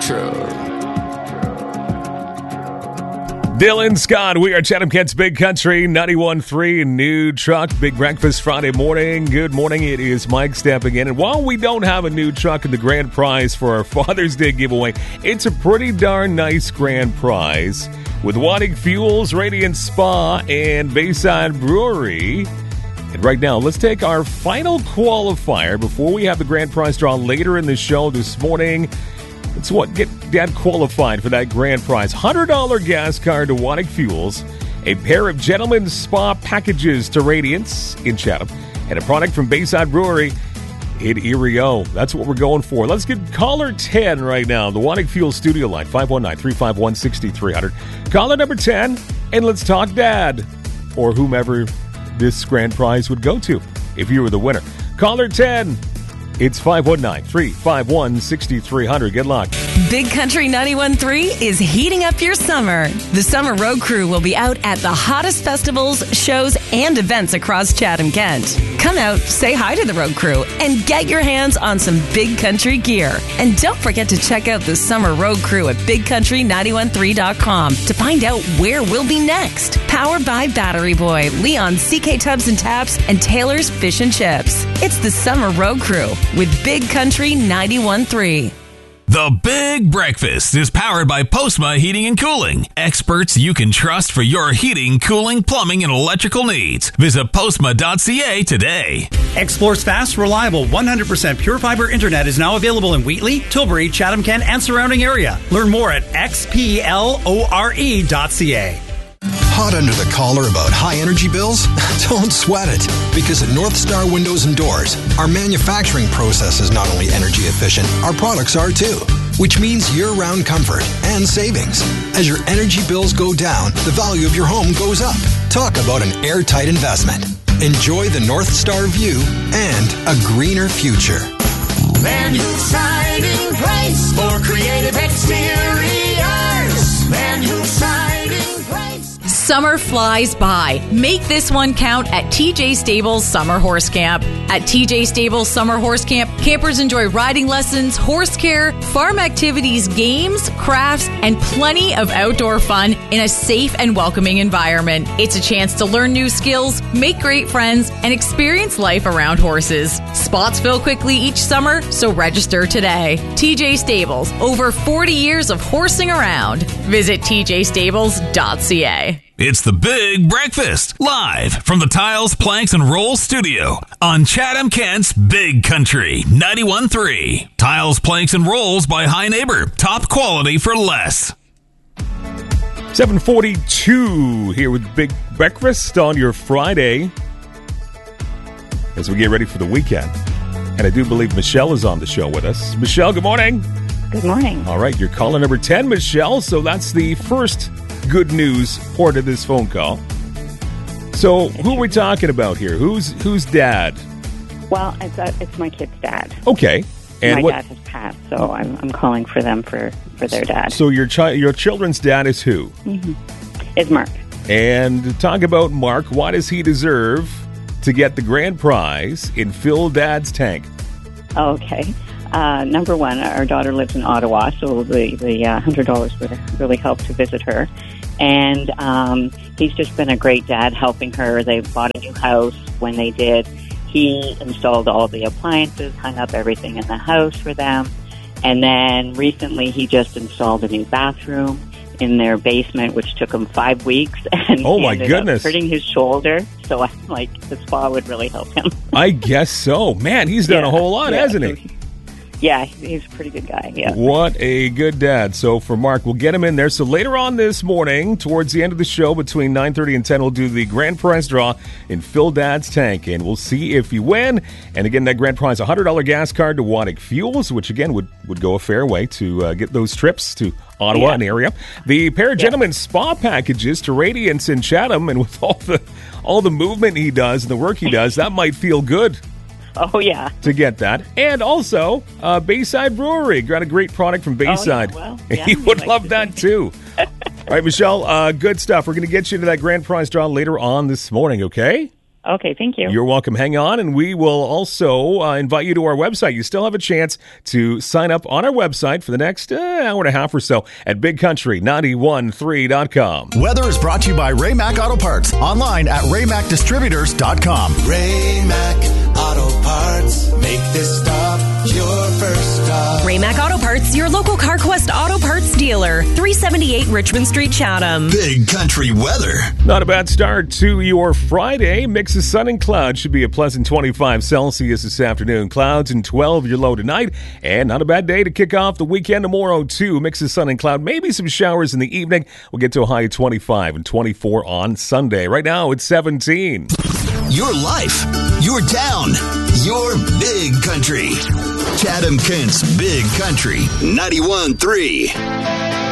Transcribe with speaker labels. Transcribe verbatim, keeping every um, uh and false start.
Speaker 1: Truck.
Speaker 2: Dylan Scott, we are Chatham Kent's Big Country, ninety-one point three New Truck, Big Breakfast Friday morning. Good morning, it is Mike stepping in. And while we don't have a new truck in the grand prize for our Father's Day giveaway, it's a pretty darn nice grand prize with Wadig Fuels, Radiant Spa, and Bayside Brewery. And right now, let's take our final qualifier before we have the grand prize draw later in the show this morning. Let's what get Dad qualified for that grand prize. one hundred dollars gas card to Wadig Fuels, a pair of Gentleman's Spa packages to Radiance in Chatham, and a product from Bayside Brewery in Erie. That's what we're going for. Let's get caller ten right now, the Wadig Fuels studio line, five one nine, three five one, six three zero zero. Caller number ten, and let's talk Dad, or whomever this grand prize would go to if you were the winner. Caller ten. It's five one nine, three five one, six three zero zero. Good luck.
Speaker 3: Big Country ninety-one point three is heating up your summer. The Summer Road Crew will be out at the hottest festivals, shows, and events across Chatham Kent. Come out, say hi to the Road Crew, and get your hands on some Big Country gear. And don't forget to check out the Summer Road Crew at big country nine one three dot com to find out where we'll be next. Powered by Battery Boy, Leon C K Tubs and Taps, and Taylor's Fish and Chips. It's the Summer Road Crew with Big Country ninety-one point three.
Speaker 4: The Big Breakfast is powered by Postma Heating and Cooling. Experts you can trust for your heating, cooling, plumbing, and electrical needs. Visit postma dot c a today.
Speaker 5: Xplore's fast, reliable, one hundred percent pure fiber internet is now available in Wheatley, Tilbury, Chatham Kent, and surrounding area. Learn more at x p l o r e dot c a.
Speaker 6: Hot under the collar about high energy bills? Don't sweat it, because at North Star Windows and Doors, our manufacturing process is not only energy efficient, our products are too, which means year-round comfort and savings. As your energy bills go down, the value of your home goes up. Talk about an airtight investment. Enjoy the North Star view and a greener future.
Speaker 1: Van Hook Siding Price for creative exteriors. Van Hook Siding Price.
Speaker 7: Summer flies by. Make this one count at T J Stables Summer Horse Camp. At T J Stables Summer Horse Camp, campers enjoy riding lessons, horse care, farm activities, games, crafts, and plenty of outdoor fun in a safe and welcoming environment. It's a chance to learn new skills, make great friends, and experience life around horses. Spots fill quickly each summer, so register today. T J Stables, over forty years of horsing around. Visit t j stables dot c a.
Speaker 4: It's the Big Breakfast, live from the Tiles, Planks, and Rolls studio on Chatham Kent's Big Country ninety-one point three. Tiles, Planks, and Rolls by High Neighbor. Top quality for less.
Speaker 2: seven forty-two here with Big Breakfast on your Friday as we get ready for the weekend. And I do believe Michelle is on the show with us. Michelle, good morning.
Speaker 8: Good morning.
Speaker 2: All right, you're caller number ten, Michelle. So that's the first good news part of this phone call. So who are we talking about here? Who's who's dad?
Speaker 8: Well, it's, uh, it's my kid's dad.
Speaker 2: Okay. And
Speaker 8: my
Speaker 2: what,
Speaker 8: dad has passed, so I'm, I'm calling for them for, for their dad.
Speaker 2: So your chi- your children's dad is who?
Speaker 8: Mm-hmm. It's Mark.
Speaker 2: And talk about Mark. Why does he deserve to get the grand prize in Phil Dad's tank?
Speaker 8: Okay. Uh, number one, our daughter lives in Ottawa, so the, the uh, one hundred dollars would really help to visit her. And um, he's just been a great dad helping her. They bought a new house. When they did, he installed all the appliances, hung up everything in the house for them. And then recently he just installed a new bathroom in their basement, which took him five weeks. And
Speaker 2: oh,
Speaker 8: he
Speaker 2: my
Speaker 8: ended
Speaker 2: goodness.
Speaker 8: up hurting his shoulder. So I'm like, the spa would really help him.
Speaker 2: I guess so. Man, he's done
Speaker 8: Yeah,
Speaker 2: a whole lot,
Speaker 8: yeah.
Speaker 2: hasn't he?
Speaker 8: Yeah, he's a pretty good guy, yeah.
Speaker 2: What a good dad. So for Mark, we'll get him in there. So later on this morning, towards the end of the show, between nine thirty and ten, we'll do the grand prize draw in Phil Dad's tank, and we'll see if you win. And again, that grand prize, a one hundred dollars gas card to Wadig Fuels, which again would, would go a fair way to uh, get those trips to Ottawa
Speaker 8: Yeah.
Speaker 2: and area. The pair of Gentlemen's Spa packages to Radiance in Chatham, and with all the all the movement he does and the work he does, that might feel good.
Speaker 8: Oh, yeah.
Speaker 2: To get that. And also, uh, Bayside Brewery. Got a great product from Bayside.
Speaker 8: Oh, yeah, well, yeah,
Speaker 2: he would
Speaker 8: like
Speaker 2: love
Speaker 8: to
Speaker 2: that, too. All right, Michelle, uh, good stuff. We're going to get you to that grand prize draw later on this morning, okay?
Speaker 8: Okay, thank you.
Speaker 2: You're welcome. Hang on, and we will also uh, invite you to our website. You still have a chance to sign up on our website for the next uh, hour and a half or so at big country nine one three dot com.
Speaker 9: Weather is brought to you by Raymac Auto Parts. Online at ray mac distributors dot com.
Speaker 1: Raymac Auto Parts. Make this stop your first stop.
Speaker 3: Raymac Auto Parts, your local CarQuest Auto Parts dealer. three seventy-eight Richmond Street, Chatham.
Speaker 9: Big country weather.
Speaker 2: Not a bad start to your Friday. Mix of sun and clouds. Should be a pleasant twenty-five Celsius this afternoon. Clouds and twelve your low tonight. And not a bad day to kick off the weekend tomorrow, too. Mix of sun and cloud. Maybe some showers in the evening. We'll get to a high of twenty-five and twenty-four on Sunday. Right now, it's seventeen.
Speaker 9: Your life, your town, your big country. Chatham Kent's Big Country ninety-one point three.